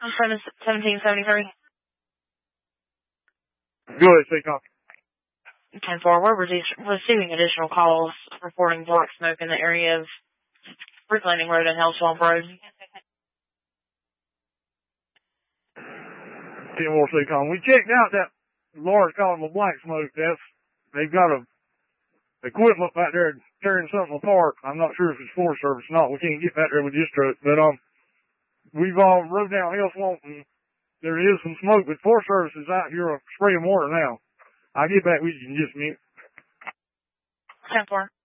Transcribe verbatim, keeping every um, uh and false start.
I'm from seventeen seventy-three. Go ahead, Seacom. ten four, we're receiving additional calls reporting black smoke in the area of Brick Landing Road and Hell Swamp Road. ten four, Seacom. We checked out that large column of black smoke. That's, they've got a equipment back there tearing something apart. I'm not sure if it's Forest Service or not. We can't get back there with this truck. But, um, we've all rode down Hell Swamp and there is some smoke, but Forest Service is out here spraying water now. I'll get back with you in just a minute. ten four.